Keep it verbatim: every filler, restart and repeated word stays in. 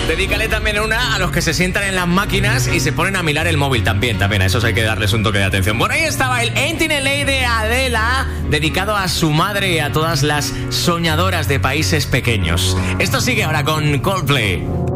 Dedícale también una a los que se sientan en las máquinas y se ponen a mirar el móvil también, también. A esos hay que darles un toque de atención. Bueno, ahí estaba el Ain't in L A de Adela, dedicado a su madre y a todas las soñadoras de países pequeños. Esto sigue ahora con Coldplay.